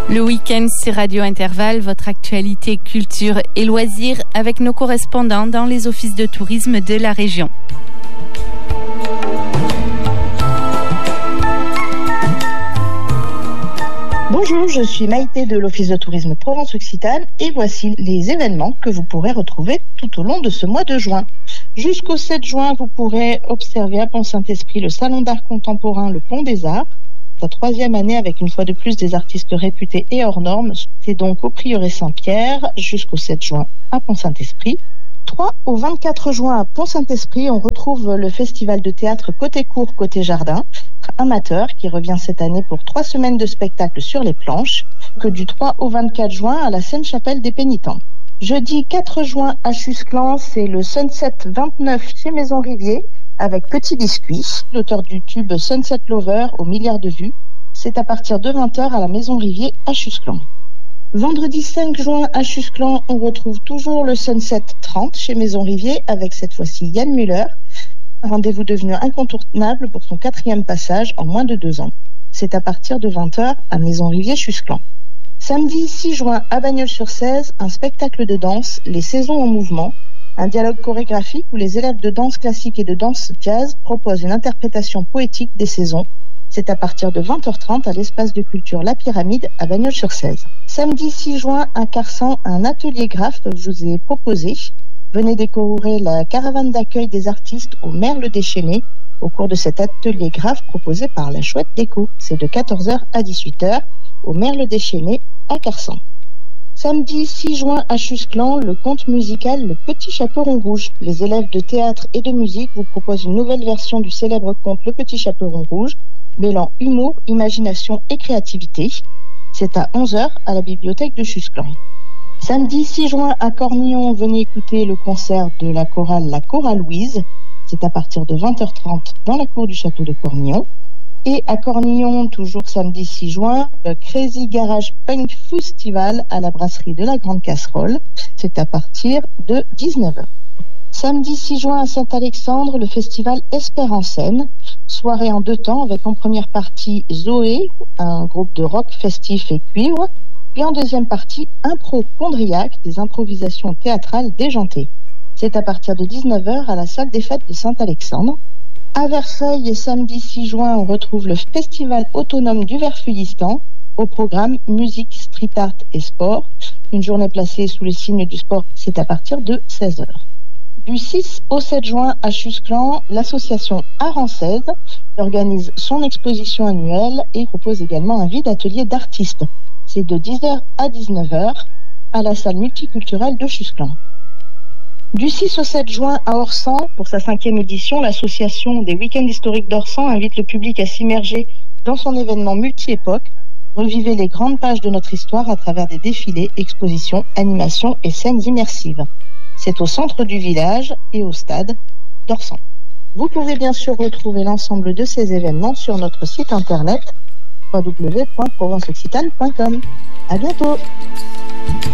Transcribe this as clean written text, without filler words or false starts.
Le week-end, c'est Radio Intervalle, votre actualité, culture et loisirs avec nos correspondants dans les offices de tourisme de la région. Bonjour, je suis Maïté de l'Office de tourisme Provence-Occitane et voici les événements que vous pourrez retrouver tout au long de ce mois de juin. Jusqu'au 7 juin, vous pourrez observer à Pont-Saint-Esprit le Salon d'art contemporain Le Pont des Arts. Sa 3e année avec une fois de plus des artistes réputés et hors normes. C'est donc au Prieuré Saint-Pierre jusqu'au 7 juin à Pont-Saint-Esprit. 3 au 24 juin à Pont-Saint-Esprit, on retrouve le festival de théâtre Côté Cour, Côté Jardin, amateur, qui revient cette année pour 3 semaines de spectacle sur les planches, que du 3 au 24 juin à la Seine-Chapelle des Pénitents. Jeudi 4 juin à Chusclan, c'est le Sunset 29 chez Maison Rivier, avec Petit Biscuit, l'auteur du tube Sunset Lover aux milliards de vues. C'est à partir de 20h à la Maison Rivier à Chusclan. Vendredi 5 juin à Chusclan, on retrouve toujours le Sunset 30 chez Maison Rivier avec cette fois-ci Yann Muller. Un rendez-vous devenu incontournable pour son 4e passage en moins de 2 ans. C'est à partir de 20h à Maison Rivier Chusclan. Samedi 6 juin à Bagnols-sur-Cèze, un spectacle de danse, Les Saisons en mouvement, un dialogue chorégraphique où les élèves de danse classique et de danse jazz proposent une interprétation poétique des saisons. C'est à partir de 20h30 à l'espace de culture La Pyramide à Bagnols-sur-Cèze. Samedi 6 juin à Carsan, un atelier graphe vous est proposé. Venez découvrir la caravane d'accueil des artistes au Merle Déchaîné au cours de cet atelier graphe proposé par la Chouette Déco. C'est de 14h à 18h au Merle Déchaîné à Carsan. Samedi 6 juin à Chusclan, le conte musical Le Petit Chaperon Rouge. Les élèves de théâtre et de musique vous proposent une nouvelle version du célèbre conte Le Petit Chaperon Rouge, mêlant humour, imagination et créativité. C'est à 11h à la bibliothèque de Chusclan. Samedi 6 juin à Cornillon, venez écouter le concert de la chorale La Chorale Louise. C'est à partir de 20h30 dans la cour du château de Cornillon. Et à Cornillon, toujours samedi 6 juin, le Crazy Garage Punk Festival à la brasserie de la Grande Casserole. C'est à partir de 19h. Samedi 6 juin à Saint-Alexandre, le festival Espère en scène. Soirée en 2 temps avec en première partie Zoé, un groupe de rock festif et cuivre. Puis en deuxième partie, Impro Condriac, des improvisations théâtrales déjantées. C'est à partir de 19h à la salle des fêtes de Saint-Alexandre. À Versailles, samedi 6 juin, on retrouve le festival autonome du Verfeuillistan. Au programme musique, street art et sport. Une journée placée sous le signe du sport, c'est à partir de 16h. Du 6 au 7 juin à Chusclan, l'association Arancèse organise son exposition annuelle et propose également un vide atelier d'artistes. C'est de 10h à 19h à la salle multiculturelle de Chusclan. Du 6 au 7 juin à Orsan, pour sa 5e édition, l'association des week-ends historiques d'Orsan invite le public à s'immerger dans son événement multi-époque. Revivez les grandes pages de notre histoire à travers des défilés, expositions, animations et scènes immersives. C'est au centre du village et au stade d'Orsan. Vous pouvez bien sûr retrouver l'ensemble de ces événements sur notre site internet www.provenceoccitane.com. À bientôt!